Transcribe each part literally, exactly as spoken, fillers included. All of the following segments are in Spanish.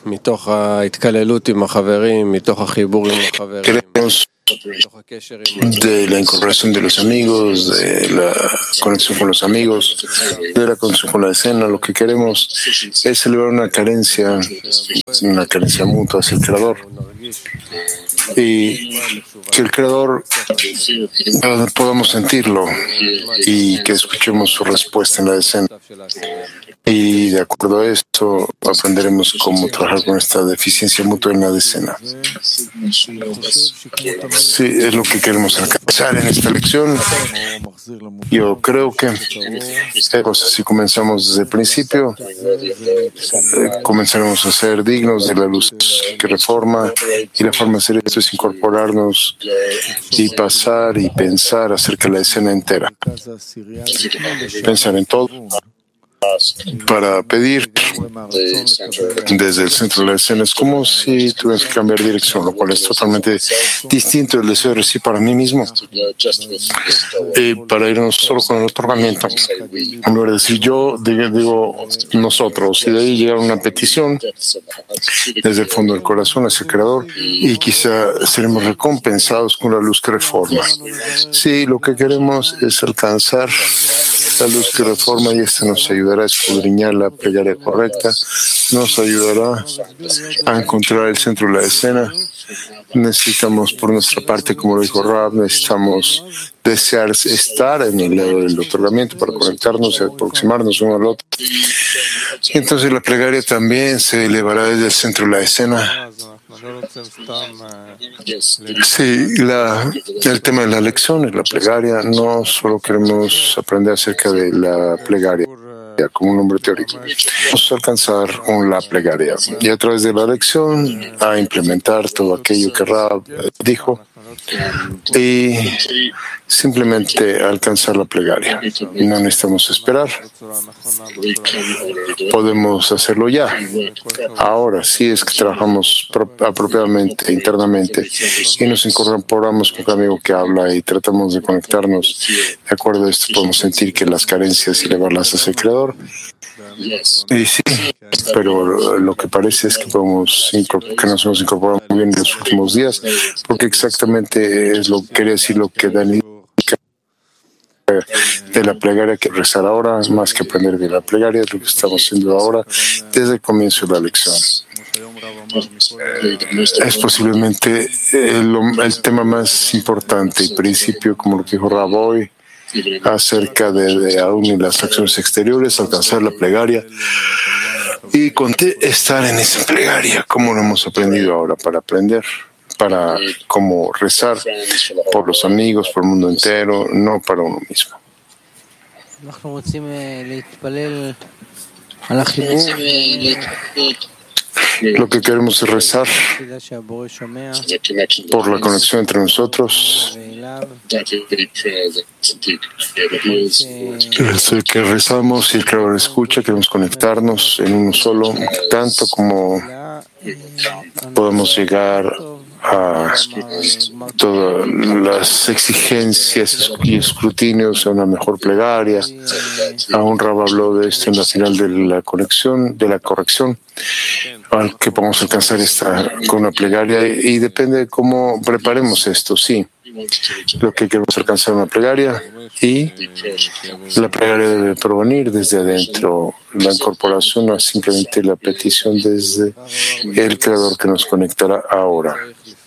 Queremos de la incorporación de los amigos, de la conexión con los amigos, de la conexión con la escena. Lo que queremos es elevar una carencia, una carencia mutua hacia el Creador. Y que el Creador eh, podamos sentirlo y que escuchemos su respuesta en la escena. Y de acuerdo a esto, aprenderemos cómo trabajar con esta deficiencia mutua en la escena. Sí, es lo que queremos alcanzar en esta lección. Yo creo que pues, si comenzamos desde el principio, eh, comenzaremos a ser dignos de la luz que reforma, y la forma de hacer esto es incorporarnos y pasar y pensar acerca de la escena entera. Pensar en todo para pedir desde el centro de la escena. Es como si tuvieras que cambiar dirección, lo cual es totalmente distinto del deseo de recibir para mí mismo. Y para irnos solo con el otorgamiento, en lugar de decir yo, digo nosotros, y de ahí llegar a una petición desde el fondo del corazón hacia el Creador, y quizá seremos recompensados con la luz que reforma. Sí, lo que queremos es alcanzar la luz que reforma, y esta nos ayudará a escudriñar la plegaria correcta, nos ayudará a encontrar el centro de la escena. Necesitamos, por nuestra parte, como lo dijo Rab, necesitamos desear estar en el lado del otorgamiento para conectarnos y aproximarnos uno al otro. Entonces la plegaria también se elevará desde el centro de la escena. Sí, la, el tema de la lección es la plegaria. No solo queremos aprender acerca de la plegaria como un nombre teórico. Vamos a alcanzar la plegaria y a través de la lección a implementar todo aquello que Rab dijo y simplemente alcanzar la plegaria. No necesitamos esperar. Podemos hacerlo ya. Ahora, si es que trabajamos apropiadamente, internamente, y nos incorporamos con un amigo que habla y tratamos de conectarnos, de acuerdo a esto podemos sentir que las carencias y elevarlas hacia el Creador. Y sí, pero lo que parece es que podemos que nos hemos incorporado muy bien en los últimos días, porque exactamente es lo que quería decir lo que Dani de la plegaria que rezar ahora, más que aprender de la plegaria, es lo que estamos haciendo ahora desde el comienzo de la lección. Es posiblemente el, el tema más importante y principio, como lo que dijo Raboy, acerca de, de aún y las acciones exteriores, alcanzar la plegaria y estar en esa plegaria, como lo hemos aprendido ahora para aprender, para como rezar por los amigos, por el mundo entero, no para uno mismo. Lo que queremos es rezar por la conexión entre nosotros. Es el que rezamos y el Creador escucha, queremos conectarnos en uno solo, tanto como podemos llegar a todas las exigencias y escrutinios a una mejor plegaria. Aún Rab habló de esto en la final de la conexión, de la corrección, al que podamos alcanzar esta con una plegaria, y depende de cómo preparemos esto, sí. Lo que queremos alcanzar una plegaria, y la plegaria debe provenir desde adentro. La incorporación no es simplemente la petición desde el Creador que nos conectará ahora.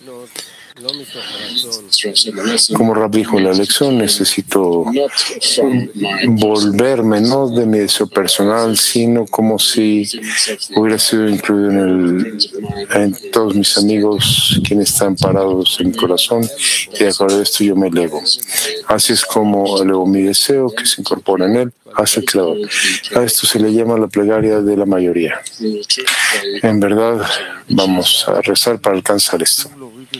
Como Rab dijo en la lección, necesito volverme no de mi deseo personal, sino como si hubiera sido incluido en, el, en todos mis amigos quienes están parados en mi corazón, y de acuerdo a esto yo me elevo. Así es como elevo mi deseo que se incorpora en él hacia el Creador. A esto se le llama la plegaria de la mayoría. En verdad, vamos a rezar para alcanzar esto.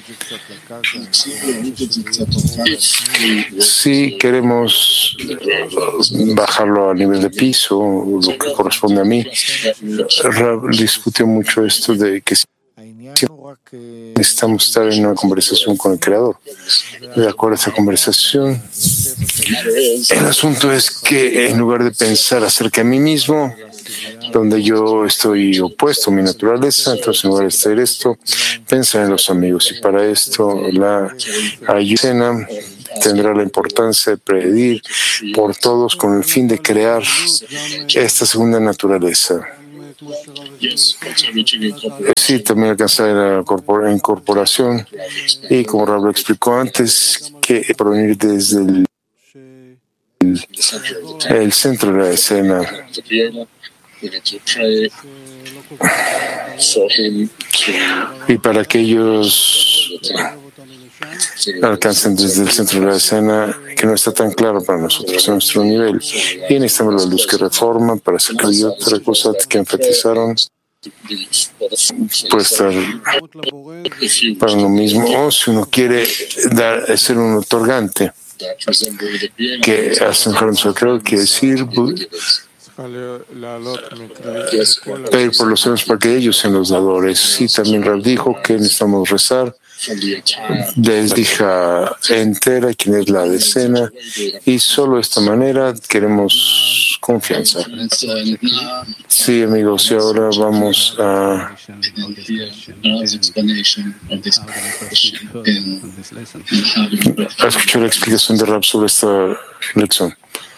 Si queremos bajarlo a nivel de piso, lo que corresponde a mí, Rab discutió mucho esto de que necesitamos estar en una conversación con el Creador. De acuerdo a esta conversación, el asunto es que en lugar de pensar acerca de mí mismo, donde yo estoy opuesto a mi naturaleza. Entonces, en lugar de hacer esto, pensar en los amigos. Y para esto, la ayuda tendrá la importancia de pedir por todos con el fin de crear esta segunda naturaleza. Sí, también alcanzar la incorporación y, como Rab lo explicó antes, que provenir desde el, el centro de la escena. Y para que ellos alcancen desde el centro de la escena, que no está tan claro para nosotros en nuestro nivel. Y necesitamos la luz que reforma para hacer que hay otra cosa que enfatizaron. Puede estar para lo mismo, o si uno quiere dar, ser un otorgante, que hace un creo que decir pedir por los seres para que ellos sean los dadores. Y también Rab dijo que necesitamos rezar desde hija entera, quien es la decena, y solo de esta manera queremos confianza. Sí, amigos, y ahora vamos a a escuchar la explicación de Rab sobre esta lección.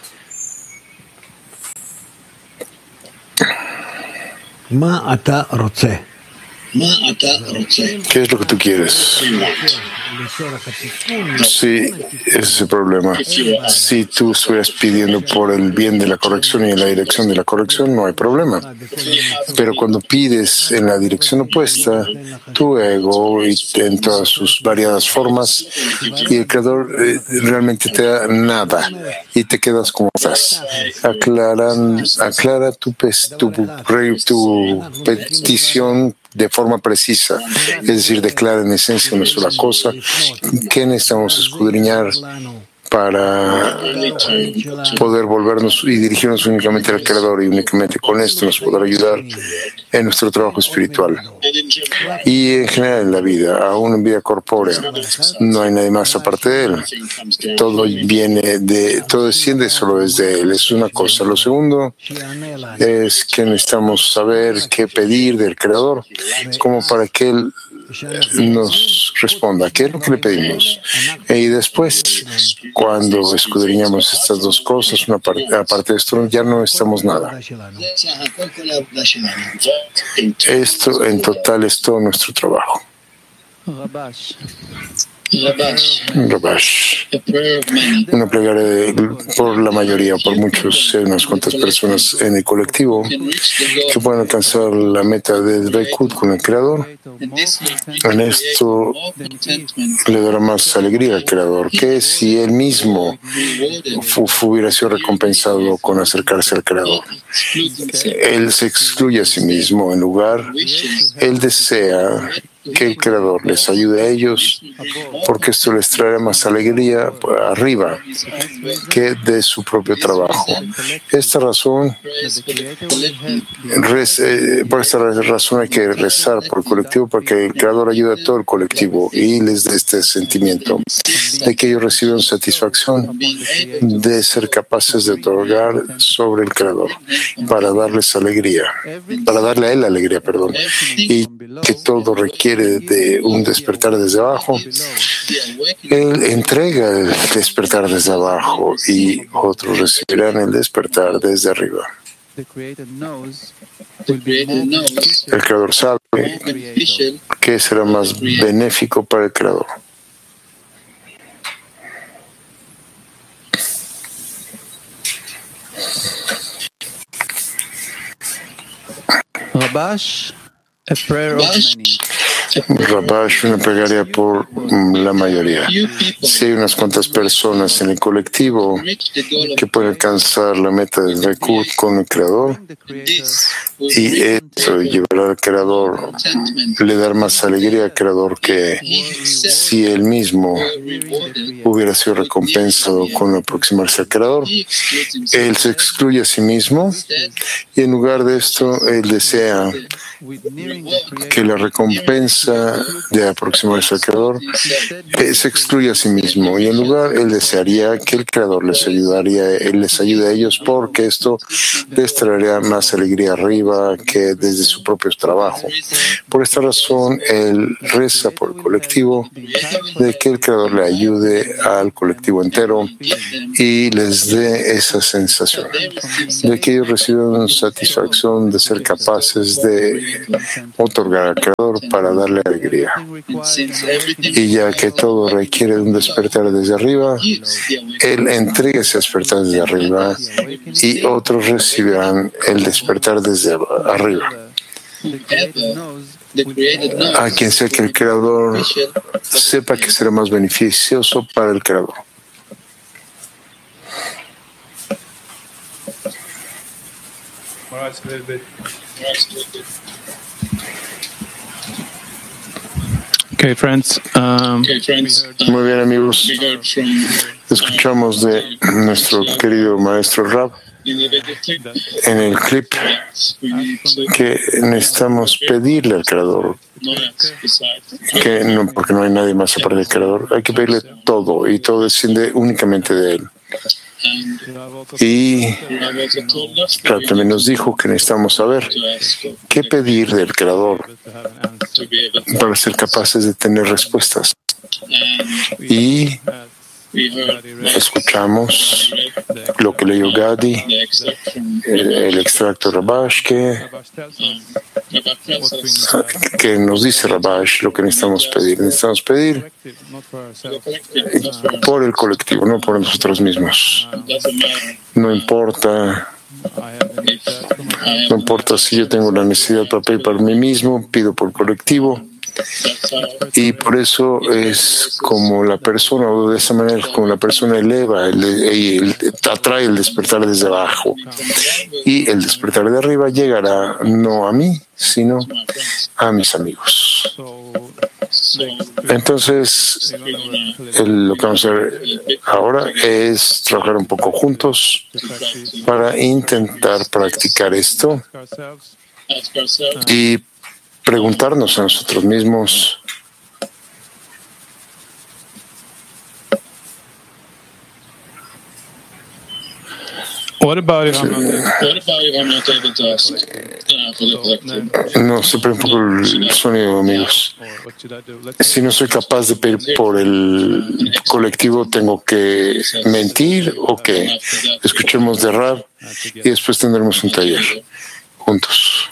¿Qué es lo que tú quieres? Sí, ese es el problema. Si tú estuvieras pidiendo por el bien de la corrección y en la dirección de la corrección, no hay problema. Pero cuando pides en la dirección opuesta, tu ego y en todas sus variadas formas, y el Creador eh, realmente te da nada y te quedas como estás. Aclaran, aclara tu, tu, tu petición de forma precisa, es decir, declara en esencia una sola cosa que necesitamos escudriñar para poder volvernos y dirigirnos únicamente al Creador, y únicamente con esto nos podrá ayudar en nuestro trabajo espiritual y en general en la vida, aún en vida corpórea. No hay nadie más aparte de Él. Todo viene de, todo desciende solo desde Él. Es una cosa. Lo segundo es que necesitamos saber qué pedir del Creador, como para que Él nos responda qué es lo que le pedimos. Y después, cuando escudriñamos estas dos cosas, una parte, aparte de esto, ya no estamos nada. Esto en total es todo nuestro trabajo. Rabash. Una plegaria de, por la mayoría, por muchos, unas cuantas personas en el colectivo que pueden alcanzar la meta de Dveikut con el Creador. En esto le dará más alegría al Creador, que si él mismo hubiera sido recompensado con acercarse al Creador. Él se excluye a sí mismo. En lugar, él desea que el Creador les ayude a ellos, porque esto les traerá más alegría arriba que de su propio trabajo. Esta razón, por esta razón hay que rezar por el colectivo, para que el Creador ayude a todo el colectivo y les dé este sentimiento de que ellos reciban satisfacción de ser capaces de otorgar sobre el Creador para darles alegría, para darle a él alegría, perdón, y que todo requiere de un despertar desde abajo. Él entrega el despertar desde abajo y otros recibirán el despertar desde arriba. El Creador sabe qué será más benéfico para el Creador. Rabash, a prayer of many. Rabash, una plegaria por la mayoría. Si hay unas cuantas personas en el colectivo que pueden alcanzar la meta del Dveikut con el Creador, y eso llevará al Creador, le dará más alegría al Creador que si él mismo hubiera sido recompensado con aproximarse al Creador. Él se excluye a sí mismo y en lugar de esto, él desea que la recompensa fuerza de aproximarse al Creador, eh, se excluye a sí mismo y en lugar él desearía que el Creador les ayudaría, él les ayude a ellos porque esto les traería más alegría arriba que desde su propio trabajo. Por esta razón, él reza por el colectivo de que el Creador le ayude al colectivo entero y les dé esa sensación de que ellos reciben satisfacción de ser capaces de otorgar al Creador para darle alegría. Y ya que todo requiere de un despertar desde arriba, él entrega ese despertar desde arriba y otros recibirán el despertar desde arriba. A quien sea que el Creador sepa que será más beneficioso para el Creador. Okay, friends. Um, Muy bien, amigos. Escuchamos de nuestro querido maestro Rab en el clip que necesitamos pedirle al Creador, que no, porque no hay nadie más aparte del Creador, hay que pedirle todo y todo desciende únicamente de Él. Y Rab también nos dijo que necesitamos saber qué pedir del Creador para ser capaces de tener respuestas. Y escuchamos lo que leyó Gadi, el, el extracto de Rabash, que, que nos dice Rabash lo que necesitamos pedir. Necesitamos pedir por el colectivo, no por nosotros mismos. No importa. No importa si yo tengo la necesidad para pedir para mí mismo, pido por el colectivo. Y por eso es como la persona, o de esa manera, como la persona eleva y atrae el despertar desde abajo. Y el despertar de arriba llegará no a mí, sino a mis amigos. Entonces, el, lo que vamos a hacer ahora es trabajar un poco juntos para intentar practicar esto y preguntarnos a nosotros mismos What about if I'm not No, se un poco el sonido, amigos. Si no soy capaz de pedir por el colectivo, ¿tengo que mentir o qué? Escuchemos de Rab y después tendremos un taller juntos.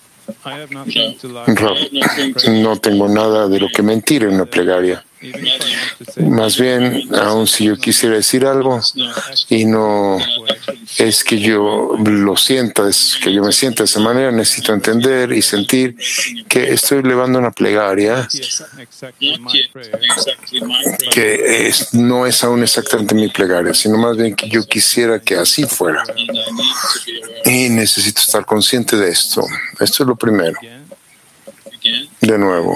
Rab, no tengo nada de lo que mentir en una plegaria. Más bien, aun si yo quisiera decir algo y no es que yo lo sienta, es que yo me sienta de esa manera, necesito entender y sentir que estoy elevando una plegaria que es, no es aún exactamente mi plegaria, sino más bien que yo quisiera que así fuera. Y necesito estar consciente de esto. Esto es lo primero. De nuevo,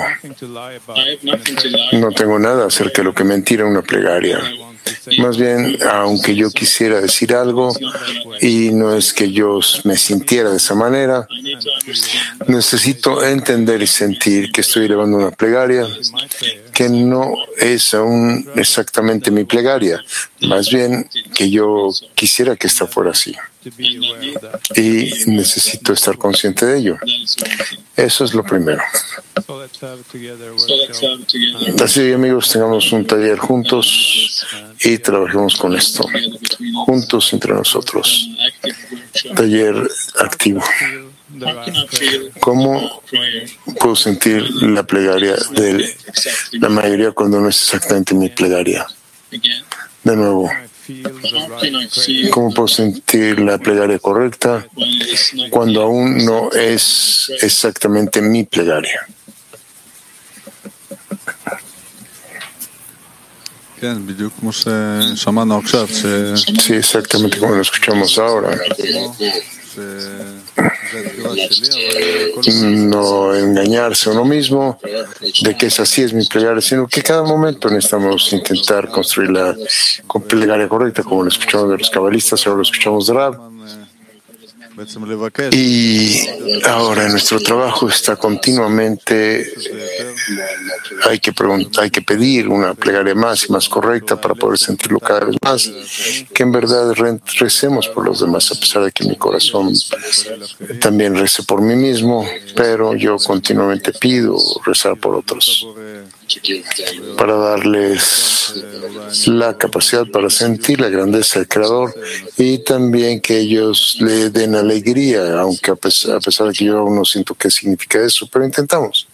no tengo nada acerca de lo que mentir en una plegaria. Más bien, aunque yo quisiera decir algo y no es que yo me sintiera de esa manera, necesito entender y sentir que estoy elevando una plegaria que no es aún exactamente mi plegaria, más bien que yo quisiera que esta fuera así. Y necesito estar consciente de ello. Eso es lo primero. Así, amigos, tengamos un taller juntos y trabajemos con esto, juntos entre nosotros. Taller activo. ¿Cómo puedo sentir la plegaria de la mayoría cuando no es exactamente mi plegaria? De nuevo, ¿cómo puedo sentir la plegaria correcta cuando aún no es exactamente mi plegaria? Sí, exactamente como lo escuchamos ahora. No engañarse a uno mismo de que es así es mi plegaria, sino que cada momento necesitamos intentar construir la plegaria correcta, como lo escuchamos de los cabalistas, ahora lo escuchamos de Rab. Y Ahora, nuestro trabajo está continuamente, hay que preguntar, hay que pedir una plegaria más y más correcta para poder sentirlo cada vez más, que en verdad recemos por los demás, a pesar de que mi corazón también rece por mí mismo, pero yo continuamente pido rezar por otros, para darles la capacidad para sentir la grandeza del Creador y también que ellos le den alegría, aunque a pesar, a pesar de que yo aún no siento qué significa eso, pero intentamos.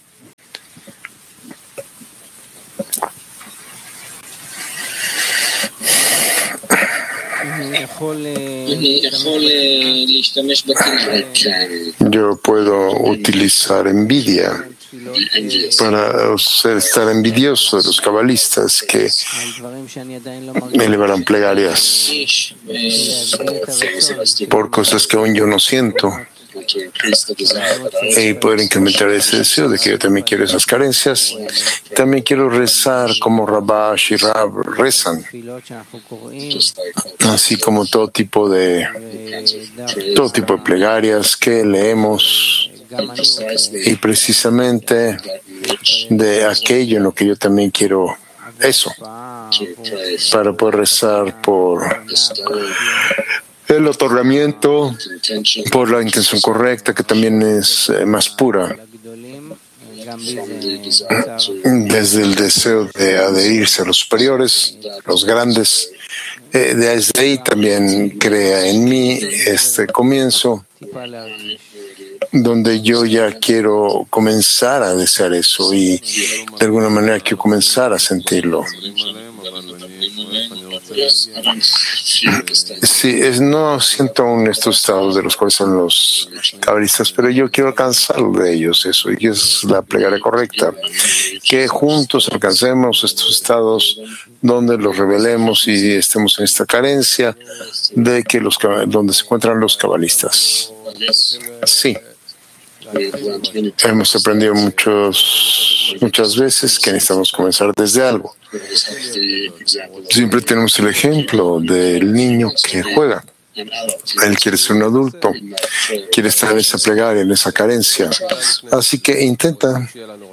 Yo puedo utilizar envidia para estar envidioso de los cabalistas que me elevarán plegarias por cosas que aún yo no siento, y poder incrementar ese deseo de que yo también quiero esas carencias. También quiero rezar como Rabash y Rab rezan, así como todo tipo de todo tipo de plegarias que leemos, y precisamente de aquello en lo que yo también quiero eso, para poder rezar por el otorgamiento, por la intención correcta, que también es eh, más pura, desde el deseo de adherirse a los superiores, los grandes. Eh, desde ahí también crea en mí este comienzo, donde yo ya quiero comenzar a desear eso y de alguna manera quiero comenzar a sentirlo. Sí, es, no siento aún estos estados de los cuales son los cabalistas, pero yo quiero alcanzar de ellos eso, y es la plegaria correcta, que juntos alcancemos estos estados donde los revelemos y estemos en esta carencia de que los donde se encuentran los cabalistas. Sí. Hemos aprendido muchos, muchas veces que necesitamos comenzar desde algo. Siempre tenemos el ejemplo del niño que juega. Él quiere ser un adulto, quiere estar en esa plegaria, en esa carencia. Así que intenta.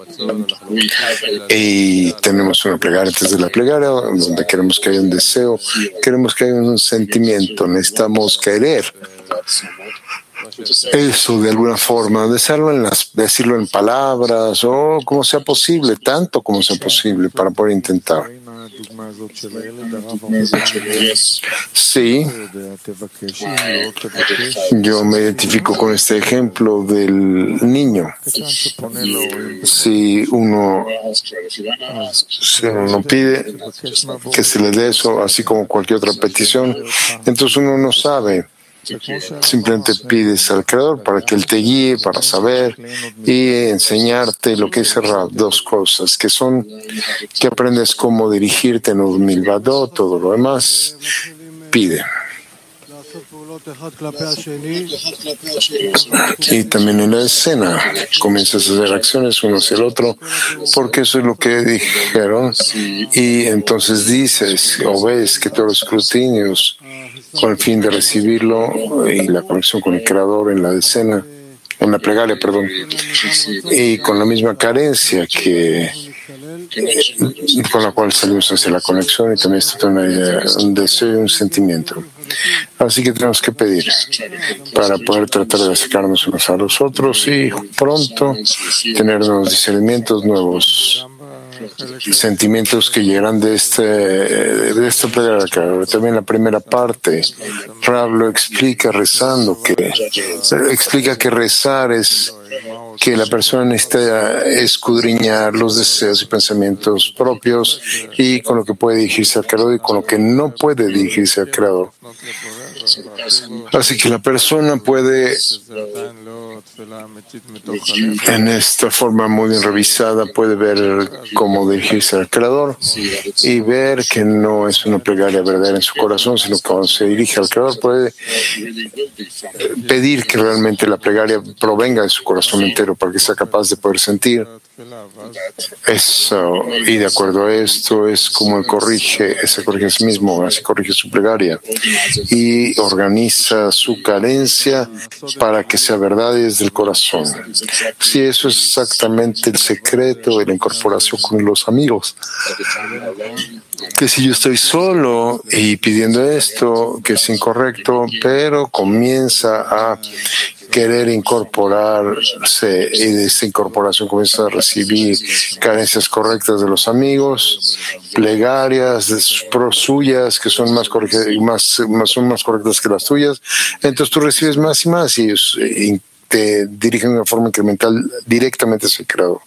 Y tenemos una plegaria antes de la plegaria, donde queremos que haya un deseo, queremos que haya un sentimiento, necesitamos querer eso de alguna forma, decirlo en, las, decirlo en palabras o como sea posible, tanto como sea posible, para poder intentar. Sí, yo me identifico con este ejemplo del niño. Si uno, si uno pide que se le dé eso, así como cualquier otra petición, entonces uno no sabe. Simplemente pides al Creador para que Él te guíe, para saber y enseñarte lo que es Rab, dos cosas, que son que aprendes cómo dirigirte en un milvadot, todo lo demás, pide. Y también en la escena comienzas a hacer acciones uno hacia el otro, porque eso es lo que dijeron, y entonces dices o ves que todos los escrutinios con el fin de recibirlo y la conexión con el Creador en la escena, en la plegaria, perdón, y con la misma carencia que con la cual salimos hacia la conexión, y también esto tiene un deseo y un sentimiento. Así que tenemos que pedir para poder tratar de acercarnos unos a los otros y pronto tener nuevos discernimientos, nuevos sentimientos que llegarán de este de esta plegaria. También la primera parte, Rab lo explica rezando, que explica que rezar es que la persona necesita escudriñar los deseos y pensamientos propios y con lo que puede dirigirse al Creador y con lo que no puede dirigirse al Creador. Así que la persona puede, en esta forma muy bien revisada, puede ver cómo dirigirse al Creador y ver que no es una plegaria verdadera en su corazón, sino que cuando se dirige al Creador puede pedir que realmente la plegaria provenga de su corazón entero para que sea capaz de poder sentir Eso, y de acuerdo a esto es como él corrige, se corrige a sí mismo, así corrige su plegaria y organiza su carencia para que sea verdad desde el corazón. Sí, eso es exactamente el secreto de la incorporación con los amigos. Que si yo estoy solo y pidiendo esto, que es incorrecto, pero comienza a querer incorporarse y de esa incorporación comienza a recibir carencias correctas de los amigos, plegarias pro suyas que son más, más, más, son más correctas que las tuyas, entonces tú recibes más y más y ellos te dirigen de una forma incremental directamente hacia el Creador.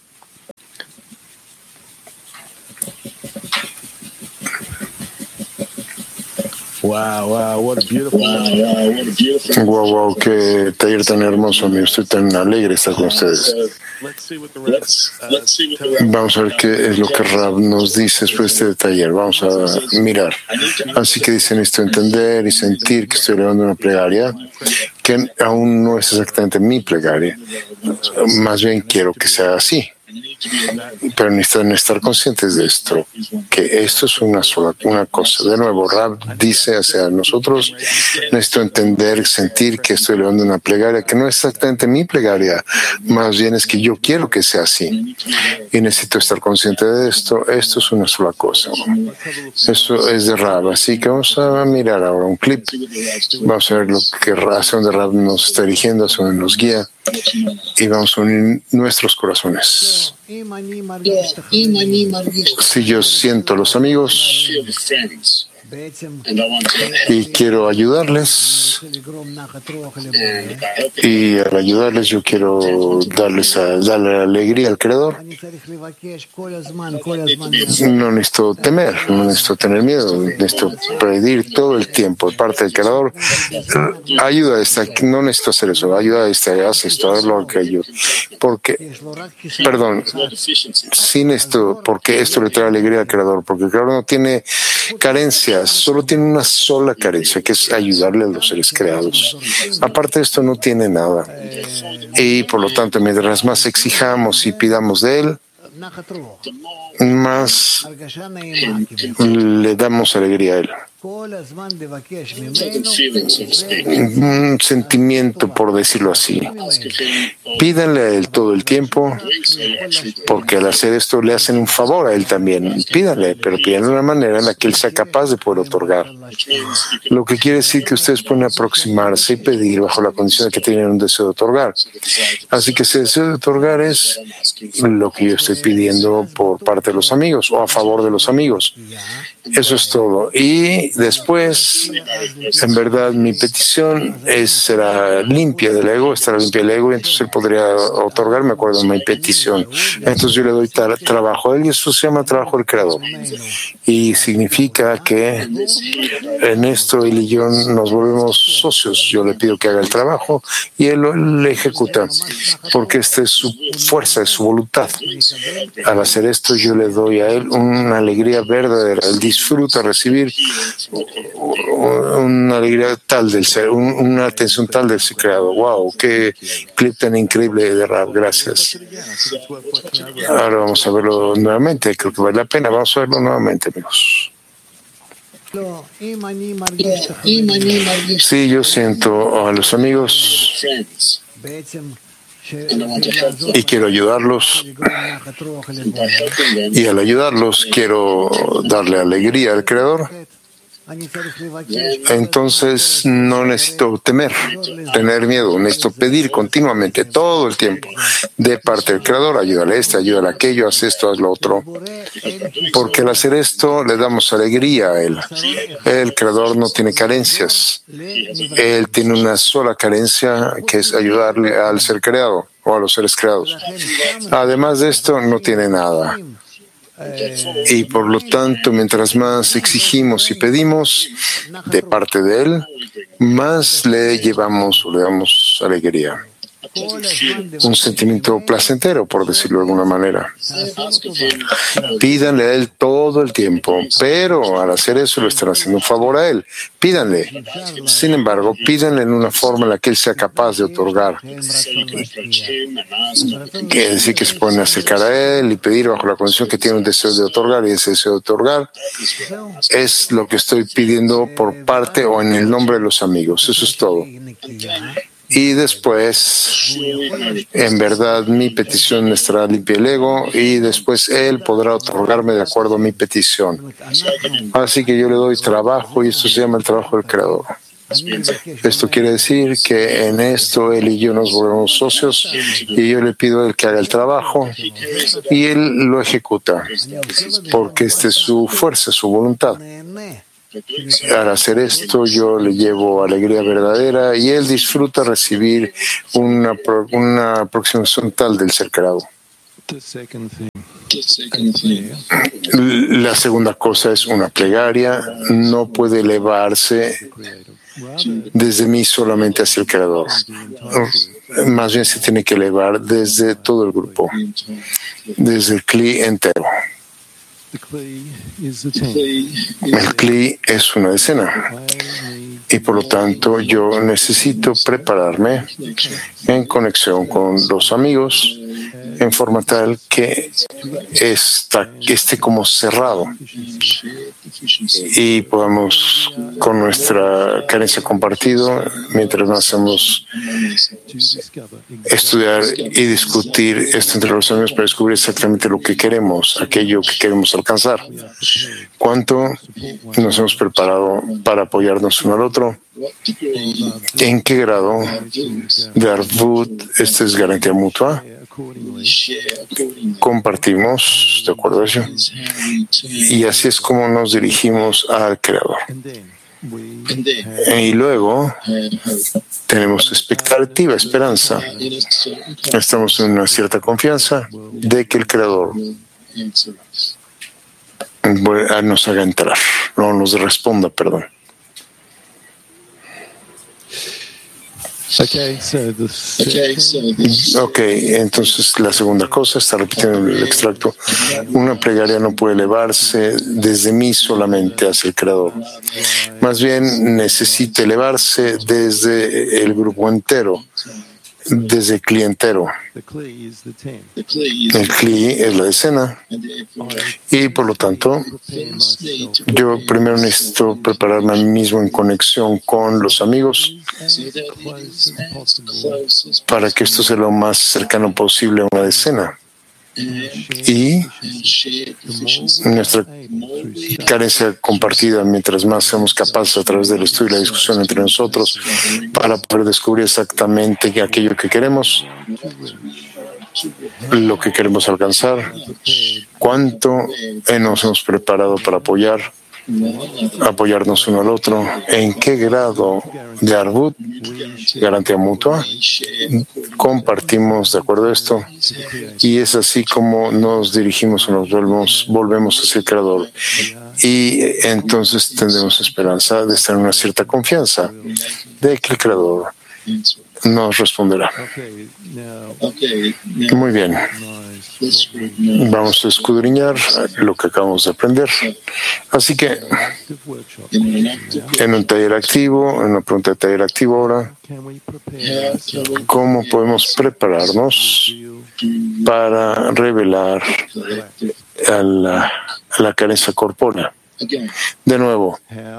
Wow, wow, what a beautiful wow, wow, wow, qué taller tan hermoso, amigo. Estoy tan alegre de estar con ustedes. Vamos a ver qué es lo que Rab nos dice después de este taller. Vamos a mirar. Así que dicen esto, entender y sentir que estoy elevando una plegaria que aún no es exactamente mi plegaria. Más bien quiero que sea así. Pero necesitan estar conscientes de esto, que esto es una sola una cosa. De nuevo, Rab dice hacia nosotros, necesito entender, sentir que estoy elevando una plegaria que no es exactamente mi plegaria, más bien es que yo quiero que sea así. Y necesito estar consciente de esto. Esto es una sola cosa. Esto es de Rab. Así que vamos a mirar ahora un clip. Vamos a ver lo que hacia donde Rab nos está dirigiendo, hacia donde nos guía. Y vamos a unir nuestros corazones. Si yo siento a los amigos y quiero ayudarles, y al ayudarles yo quiero darles a, darle alegría al Creador, no necesito temer, no necesito tener miedo, necesito pedir todo el tiempo de parte del Creador, ayuda a esta, no necesito hacer eso, ayuda a esta, haz esto, haz lo que yo, porque, perdón, sin esto, porque esto le trae alegría al Creador, porque el Creador no tiene carencia, solo tiene una sola carencia, que es ayudarle a los seres creados. Aparte de esto no tiene nada. Y por lo tanto, mientras más exijamos y pidamos de él, más le damos alegría a él. Un sentimiento, por decirlo así. Pídanle a él todo el tiempo, porque al hacer esto le hacen un favor a él también. Pídanle, pero pídanle de una manera en la que él sea capaz de poder otorgar. Lo que quiere decir que ustedes pueden aproximarse y pedir bajo la condición de que tienen un deseo de otorgar. Así que ese deseo de otorgar es lo que yo estoy pidiendo por parte de los amigos o a favor de los amigos. Eso es todo. Y después, en verdad, mi petición es, será limpia del ego, estará limpia del ego, y entonces él podría otorgarme de acuerdo a mi petición. Entonces yo le doy tra- trabajo a él y eso se llama trabajo del Creador. Y significa que en esto él y yo nos volvemos socios. Yo le pido que haga el trabajo y él lo le ejecuta, porque esta es su fuerza, es su voluntad. Al hacer esto yo le doy a él una alegría verdadera. Él disfruta recibir una alegría tal del ser, una atención tal del ser creado. Wow, qué clip tan increíble de Rab, gracias. Ahora vamos a verlo nuevamente, creo que vale la pena, vamos a verlo nuevamente, amigos. Sí, yo siento a los amigos y quiero ayudarlos, y al ayudarlos quiero darle alegría al Creador. Entonces no necesito temer, tener miedo, necesito pedir continuamente, todo el tiempo, de parte del Creador, ayúdale a este, ayúdale a aquello, haz esto, haz lo otro. Porque al hacer esto le damos alegría a Él. El Creador no tiene carencias. Él tiene una sola carencia, que es ayudarle al ser creado o a los seres creados. Además de esto, no tiene nada. Y por lo tanto, mientras más exigimos y pedimos de parte de Él, más le llevamos o le damos alegría. un sentimiento placentero, por decirlo de alguna manera. Pídanle a Él todo el tiempo, pero al hacer eso le están haciendo un favor a Él. Pídanle. Sin embargo, pídanle en una forma en la que Él sea capaz de otorgar. Quiere decir que se pueden acercar a Él y pedir bajo la condición que tiene un deseo de otorgar, y ese deseo de otorgar es lo que estoy pidiendo por parte o en el nombre de los amigos. Eso es todo. Y después, en verdad, mi petición estará limpia el ego, y después Él podrá otorgarme de acuerdo a mi petición. Así que yo le doy trabajo, y esto se llama el trabajo del Creador. Esto quiere decir que en esto Él y yo nos volvemos socios, y yo le pido a Él que haga el trabajo y Él lo ejecuta, porque esta es su fuerza, su voluntad. Al hacer esto, yo le llevo alegría verdadera y Él disfruta recibir una, una aproximación tal del ser creado. La segunda cosa es una plegaria. No puede elevarse desde mí solamente hacia el Creador. Más bien se tiene que elevar desde todo el grupo, desde el Kli entero. El Kli es una decena, y por lo tanto yo necesito prepararme en conexión con los amigos en forma tal que está, que esté como cerrado y podamos, con nuestra carencia compartida, mientras nos hacemos estudiar y discutir esto entre los amigos para descubrir exactamente lo que queremos, aquello que queremos alcanzar. ¿Cuánto nos hemos preparado para apoyarnos uno al otro? ¿En qué grado de Arvut esta es garantía mutua? Compartimos de acuerdo a eso, y así es como nos dirigimos al Creador. Y luego tenemos expectativa, esperanza. Estamos en una cierta confianza de que el Creador nos haga entrar, no nos responda, perdón. Ok, entonces la segunda cosa, está repitiendo el extracto, una plegaria no puede elevarse desde mí solamente hacia el Creador. Más bien necesita elevarse desde el grupo entero, desde el Kli entero. El Kli es la decena, y por lo tanto yo primero necesito prepararme a mí mismo en conexión con los amigos para que esto sea lo más cercano posible a una decena. Y nuestra carencia compartida, mientras más seamos capaces a través del estudio y la discusión entre nosotros para poder descubrir exactamente aquello que queremos, lo que queremos alcanzar, cuánto nos hemos preparado para apoyar, apoyarnos uno al otro, en qué grado de Arvut, garantía mutua, compartimos de acuerdo a esto, y es así como nos dirigimos o nos volvemos, volvemos hacia el Creador, y entonces tendremos esperanza de estar en una cierta confianza de que el Creador nos responderá. Muy bien. Vamos a escudriñar lo que acabamos de aprender. Así que, en un taller activo, en una pregunta de taller activo ahora, ¿cómo podemos prepararnos para revelar a la, a la carencia corpórea? De nuevo,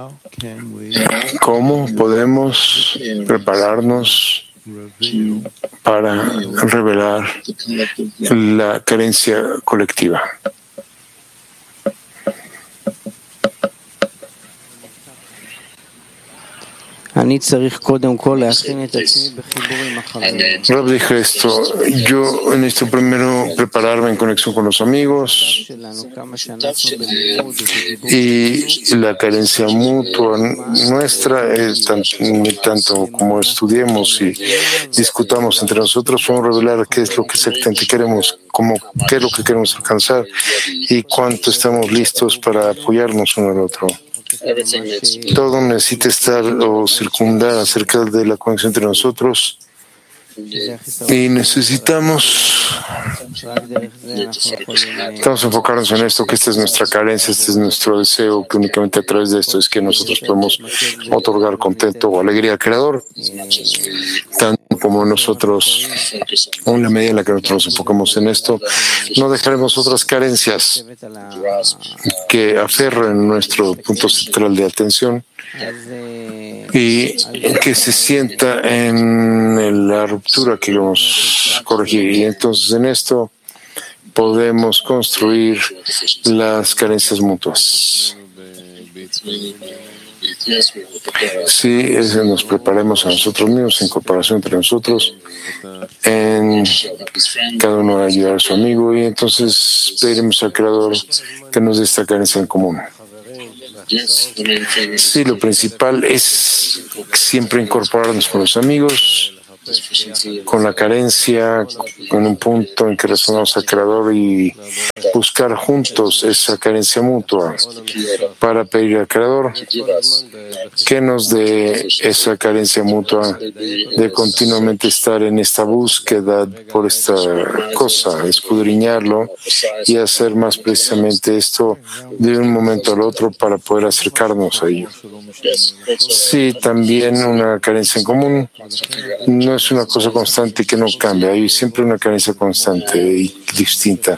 ¿cómo podemos prepararnos para revelar la carencia colectiva? Rab dijo esto: yo necesito primero prepararme en conexión con los amigos y la carencia mutua nuestra, es tan, tanto como estudiemos y discutamos entre nosotros, podemos revelar qué es lo que exactamente queremos, cómo, qué es lo que queremos alcanzar y cuánto estamos listos para apoyarnos uno al otro. Todo necesita estar o circundar acerca de la conexión entre nosotros Y necesitamos, estamos enfocarnos en esto, que esta es nuestra carencia, este es nuestro deseo, que únicamente a través de esto es que nosotros podemos otorgar contento o alegría al Creador, tanto como nosotros, en la medida en la que nosotros nos enfocamos en esto, no dejaremos otras carencias que aferren nuestro punto central de atención y que se sienta en la ruptura que queremos corregir. Y entonces en esto podemos construir las carencias mutuas. Sí, es, nos preparemos a nosotros mismos, en comparación entre nosotros, en cada uno a ayudar a su amigo, y entonces pediremos al Creador que nos dé esta carencia en común. Sí, lo principal es siempre incorporarnos con los amigos, con la carencia, con un punto en que responamos al Creador y buscar juntos esa carencia mutua para pedir al Creador que nos dé esa carencia mutua de continuamente estar en esta búsqueda por esta cosa, escudriñarlo y hacer más precisamente esto de un momento al otro para poder acercarnos a ello. Sí, también una carencia en común no es una cosa constante que no cambia, hay siempre una carencia constante y distinta.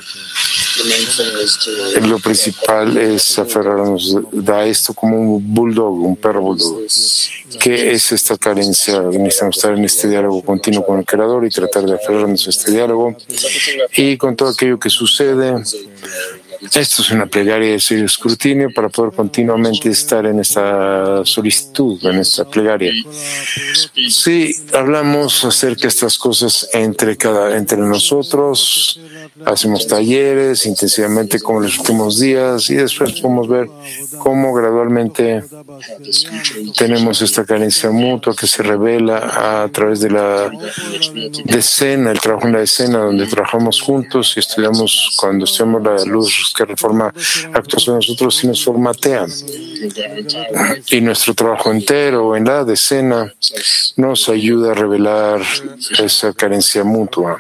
Lo principal es aferrarnos a esto como un bulldog, un perro bulldog. ¿Qué es esta carencia? Necesitamos estar en este diálogo continuo con el Creador y tratar de aferrarnos a este diálogo. Y con todo aquello que sucede, esto es una plegaria de serio escrutinio para poder continuamente estar en esta solicitud, en esta plegaria. Sí, hablamos acerca de estas cosas entre cada, entre nosotros, hacemos talleres intensivamente como en los últimos días y después podemos ver cómo gradualmente tenemos esta carencia mutua que se revela a través de la decena, el trabajo en la decena, donde trabajamos juntos y estudiamos, cuando estudiamos la luz que reforma actos de nosotros y nos formatea. Y nuestro trabajo entero en la decena nos ayuda a revelar esa carencia mutua.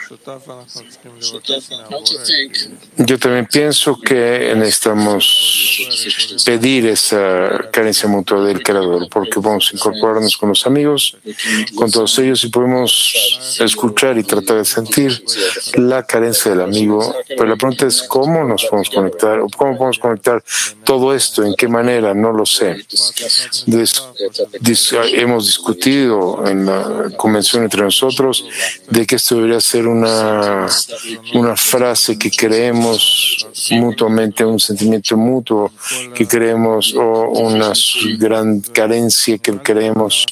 Yo también pienso que necesitamos pedir esa carencia mutua del Creador, porque vamos a incorporarnos con los amigos, con todos ellos, y podemos escuchar y tratar de sentir la carencia del amigo. Pero la pregunta es cómo nos podemos conectar, o cómo podemos conectar todo esto, en qué manera, no lo sé. Des, dis, hemos discutido en la convención entre nosotros de que esto debería ser una, una frase que creemos mutuamente, un sentimiento mutuo que creemos, o una gran carencia que creemos.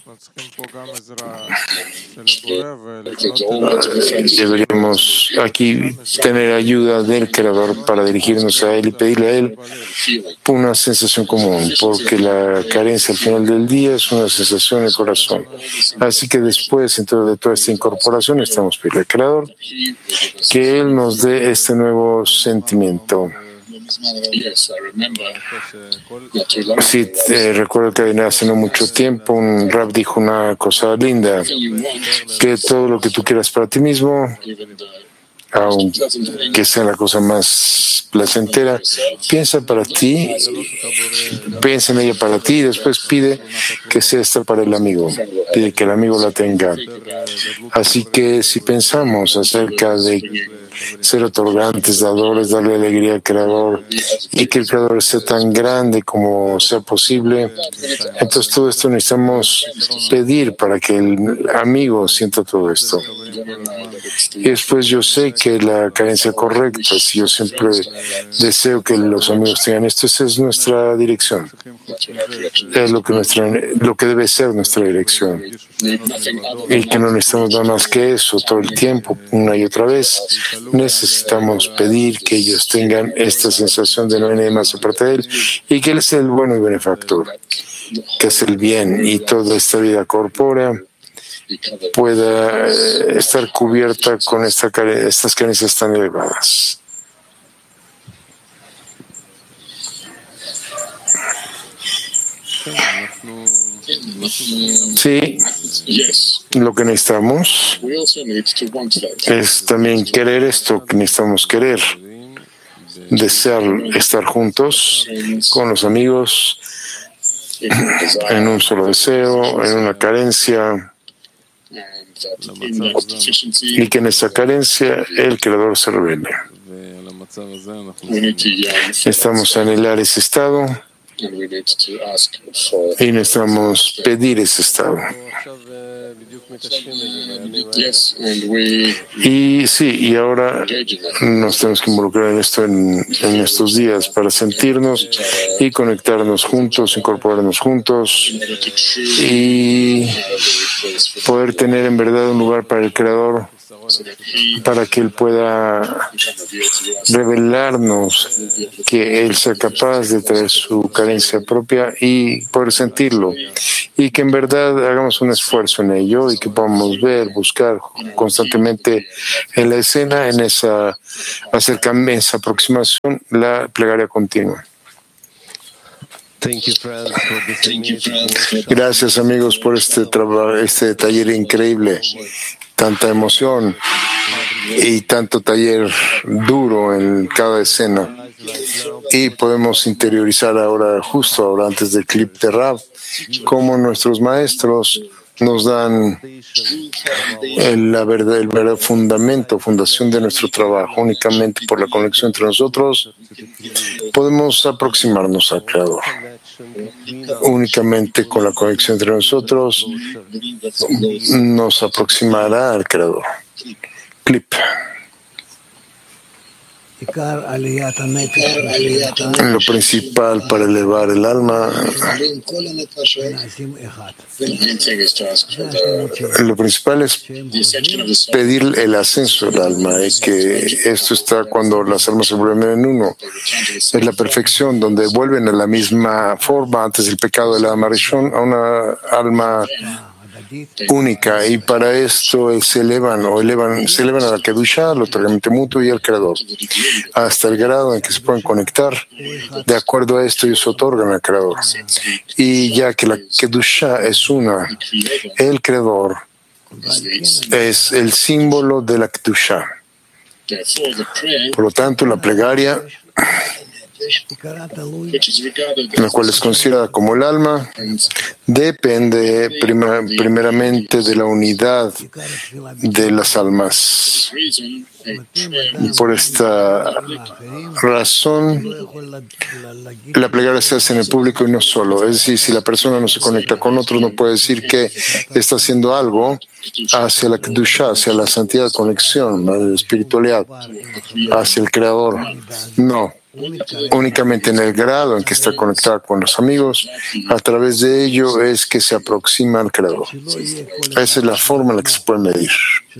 Deberíamos aquí tener ayuda del Creador para dirigirnos a Él y pedirle a Él una sensación común, porque la carencia al final del día es una sensación en el corazón. Así que después, entonces, de toda esta incorporación, estamos pidiendo al Creador que Él nos dé este nuevo sentimiento. Sí, eh, recuerdo que hace no mucho tiempo un rab dijo una cosa linda, que todo lo que tú quieras para ti mismo, aunque sea la cosa más placentera, piensa para ti, piensa en ella para ti y después pide que sea esta para el amigo, pide que el amigo la tenga. Así que si pensamos acerca de ser otorgantes, dadores, darle alegría al Creador y que el Creador sea tan grande como sea posible, entonces todo esto necesitamos pedir para que el amigo sienta todo esto. Y después yo sé que la carencia correcta, si yo siempre deseo que los amigos tengan esto, esa es nuestra dirección. Es lo que, nuestra, lo que debe ser nuestra dirección. Y que no necesitamos nada más que eso todo el tiempo, una y otra vez. Necesitamos pedir que ellos tengan esta sensación de no hay nadie más aparte de Él y que Él es el bueno y benefactor, que es el bien, y toda esta vida corpórea pueda estar cubierta con esta, estas carencias tan elevadas. Sí. Lo que necesitamos es también querer esto que necesitamos querer, desear estar juntos con los amigos en un solo deseo, en una carencia, y que en esa carencia el Creador se revele. Necesitamos anhelar ese estado y necesitamos pedir ese estado. Y sí, y ahora nos tenemos que involucrar en esto en, en estos días para sentirnos y conectarnos juntos, incorporarnos juntos y poder tener en verdad un lugar para el Creador, para que Él pueda revelarnos que Él sea capaz de traer su carencia propia y poder sentirlo, y que en verdad hagamos un esfuerzo en ello y que podamos ver, buscar constantemente en la escena, en esa acercamiento, esa aproximación, la plegaria continua. Gracias, amigos, por este trabajo, este taller increíble. Tanta emoción y tanto taller duro en cada escena. Y podemos interiorizar ahora, justo ahora, antes del clip de Rav, cómo nuestros maestros nos dan el, la verdad, el verdadero fundamento, fundación de nuestro trabajo. Únicamente por la conexión entre nosotros podemos aproximarnos al Creador. Únicamente con la conexión entre nosotros nos aproximará al Creador. Clip. Lo principal para elevar el alma, lo principal es pedir el ascenso del alma, y que esto está cuando las almas se vuelven en uno. Es la perfección, donde vuelven a la misma forma antes del pecado de la Marishon, a una alma única, y para esto se elevan o elevan, se elevan a la Kedusha, al otorgamiento mutuo y al Creador, hasta el grado en que se pueden conectar. De acuerdo a esto, ellos otorgan al Creador. Y ya que la Kedusha es una, el Creador es el símbolo de la Kedusha. Por lo tanto, la plegaria, la cual es considerada como el alma, depende primer, primeramente de la unidad de las almas. Y por esta razón, la plegaria se hace en el público y no solo. Es decir, si la persona no se conecta con otros, no puede decir que está haciendo algo hacia la Kedusha, hacia la santidad, conexión, la espiritualidad, hacia el Creador. No. Únicamente en el grado en que está conectada con los amigos, a través de ello es que se aproxima al Creador. Esa es la forma en la que se puede medir,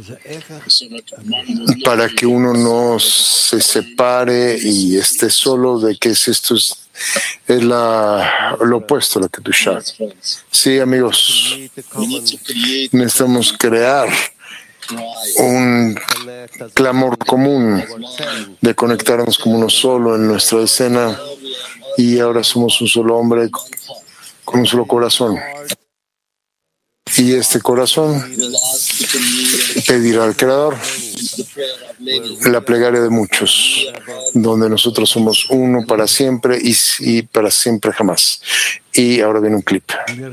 para que uno no se separe y esté solo de que esto es, es la, lo opuesto a la Kedusha. Sí, amigos, necesitamos crear un clamor común de conectarnos como uno solo en nuestra escena, y ahora somos un solo hombre con un solo corazón. Y este corazón pedirá al Creador la plegaria de muchos, donde nosotros somos uno para siempre y, y para siempre jamás. Y ahora viene un clip.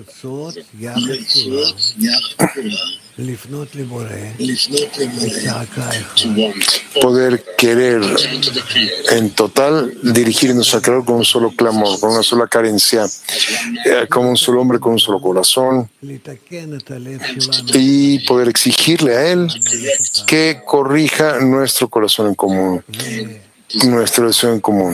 Poder querer en total dirigirnos al Creador con un solo clamor, con una sola carencia, eh, como un solo hombre, con un solo corazón, y poder exigirle a Él que corrija nuestro corazón en común, nuestro deseo en común,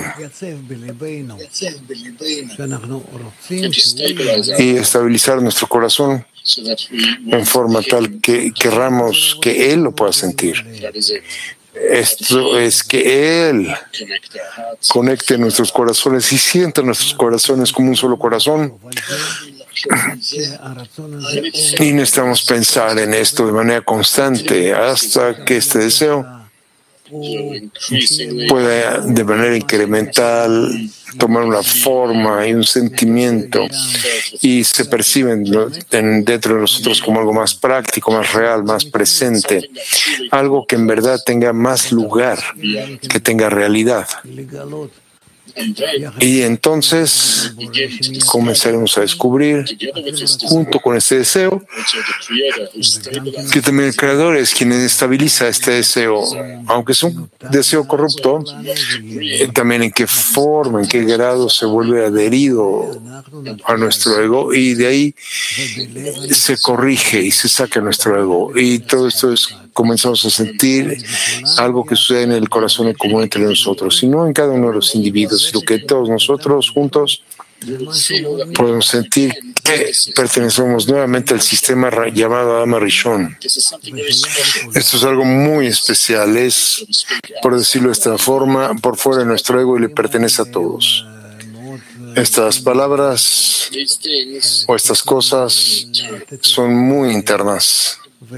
y estabilizar nuestro corazón en forma tal que querramos que Él lo pueda sentir. Esto es que Él conecte nuestros corazones y sienta nuestros corazones como un solo corazón. Y necesitamos pensar en esto de manera constante hasta que este deseo pueda de manera incremental tomar una forma y un sentimiento y se perciben dentro de nosotros como algo más práctico, más real, más presente, algo que en verdad tenga más lugar, que tenga realidad. Y entonces comenzaremos a descubrir, junto con este deseo, que también el Creador es quien estabiliza este deseo, aunque es un deseo corrupto, también en qué forma, en qué grado se vuelve adherido a nuestro ego, y de ahí se corrige y se saca nuestro ego. Y todo esto es, comenzamos a sentir algo que sucede en el corazón en común entre nosotros, y no en cada uno de los individuos, sino que todos nosotros juntos podemos sentir que pertenecemos nuevamente al sistema llamado Adam Rishon. Esto es algo muy especial, es, por decirlo de esta forma, por fuera de nuestro ego y le pertenece a todos. Estas palabras o estas cosas son muy internas.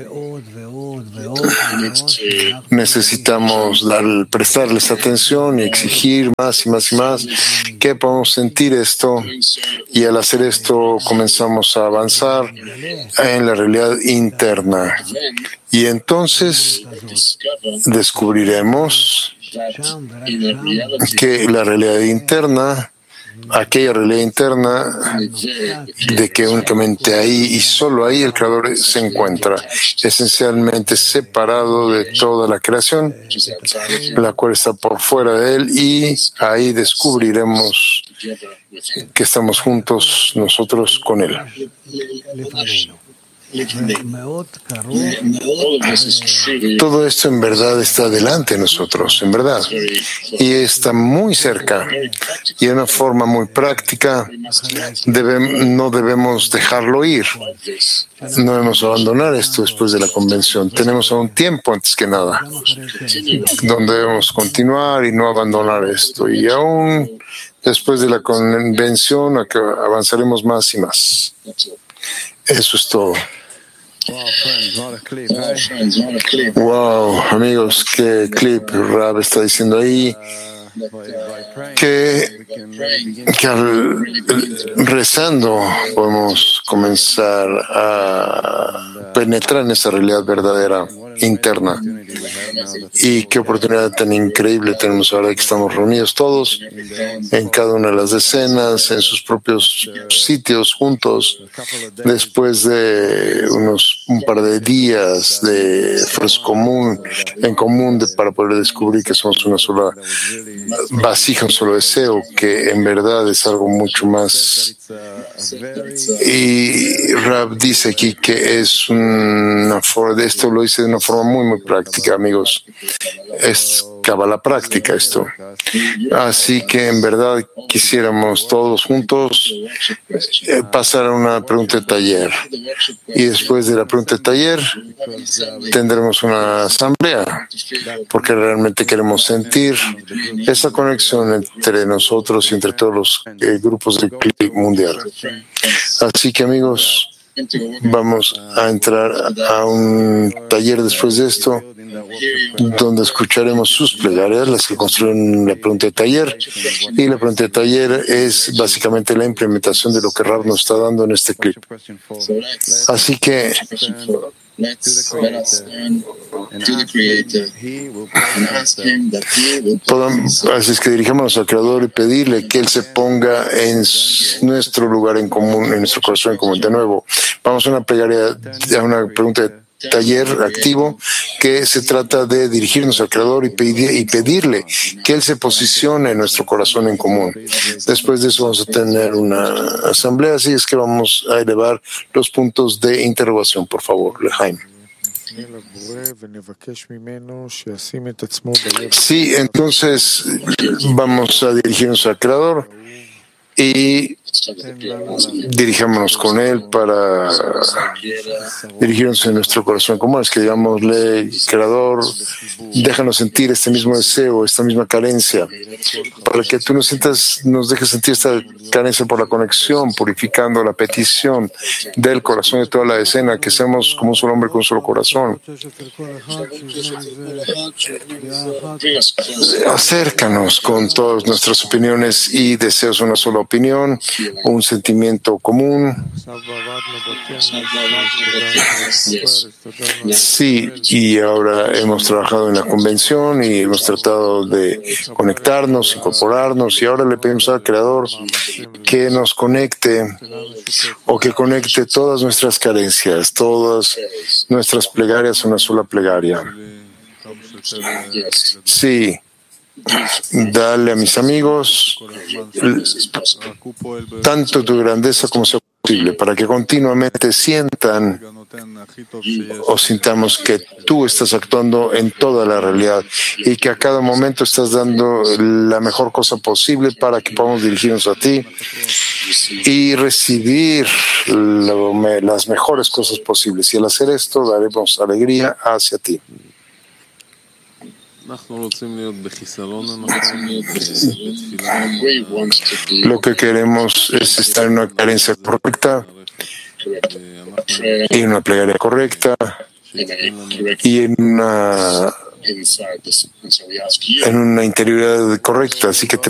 Necesitamos dar, prestarles atención y exigir más y más y más que podamos sentir esto, y al hacer esto comenzamos a avanzar en la realidad interna, y entonces descubriremos que la realidad interna, aquella realidad interna de que únicamente ahí y solo ahí el Creador se encuentra, esencialmente separado de toda la creación, la cual está por fuera de él, y ahí descubriremos que estamos juntos nosotros con él. Todo esto en verdad está delante de nosotros, en verdad, y está muy cerca, y de una forma muy práctica debe, no debemos dejarlo ir, no debemos abandonar esto después de la convención. Tenemos aún tiempo antes que nada, donde debemos continuar y no abandonar esto, y aún después de la convención avanzaremos más y más. Eso es todo. Wow, amigos, qué clip Rab está diciendo ahí. Que, que al, rezando podemos comenzar a penetrar en esa realidad verdadera interna. Y qué oportunidad tan increíble tenemos ahora que estamos reunidos todos en cada una de las decenas, en sus propios sitios juntos, después de unos un par de días de esfuerzo común, en común de, para poder descubrir que somos una sola vasija, un solo deseo, que en verdad es algo mucho más. Y Rab dice aquí que es una forma, de esto lo dice de una forma muy, muy práctica, amigos. Es Kabbalah práctica esto. Así que en verdad quisiéramos todos juntos eh, pasar a una pregunta de taller. Y después de la pregunta de taller tendremos una asamblea, porque realmente queremos sentir esa conexión entre nosotros y entre todos los eh, grupos del clip mundial. Así que, amigos, vamos a entrar a un taller después de esto, donde escucharemos sus plegarias, las que construyen la pregunta de taller. Y la pregunta de taller es básicamente la implementación de lo que Rab nos está dando en este clip. Así que podamos, así es que dirigamos al Creador y pedirle que Él se ponga en nuestro lugar en común, en nuestro corazón en común. De nuevo, vamos a una plegaria, a una pregunta de taller activo, que se trata de dirigirnos al Creador y, pedir, y pedirle que Él se posicione en nuestro corazón en común. Después de eso vamos a tener una asamblea, así es que vamos a elevar los puntos de interrogación, por favor, Lejaim. Sí, entonces vamos a dirigirnos al Creador y dirijámonos con Él para dirigirnos en nuestro corazón. ¿Cómo es que digámosle, Creador, déjanos sentir este mismo deseo, esta misma carencia, para que tú nos sientas, nos dejes sentir esta carencia por la conexión, purificando la petición del corazón de toda la escena, que seamos como un solo hombre con un solo corazón. Acércanos con todas nuestras opiniones y deseos, una sola opinión, un sentimiento común. Sí, y ahora hemos trabajado en la convención y hemos tratado de conectarnos, incorporarnos, y ahora le pedimos al Creador que nos conecte o que conecte todas nuestras carencias, todas nuestras plegarias a una sola plegaria. Sí. Dale a mis amigos tanto tu grandeza como sea posible, para que continuamente sientan o sintamos que tú estás actuando en toda la realidad y que a cada momento estás dando la mejor cosa posible para que podamos dirigirnos a ti y recibir lo, las mejores cosas posibles. Y al hacer esto, daremos alegría hacia ti. Lo que queremos es estar en una carencia correcta y en una plegaria correcta y en una, en una interioridad correcta. Así que te